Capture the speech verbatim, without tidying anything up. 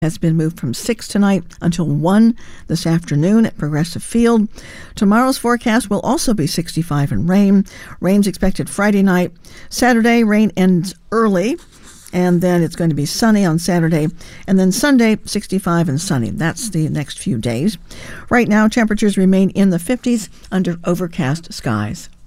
has been moved from six tonight until one this afternoon at Progressive Field. Tomorrow's forecast will also be sixty-five and rain. Rain's expected Friday night. Saturday, rain ends early, and then it's going to be sunny on Saturday. And then Sunday, sixty-five and sunny. That's the next few days. Right now, temperatures remain in the fifties under overcast skies.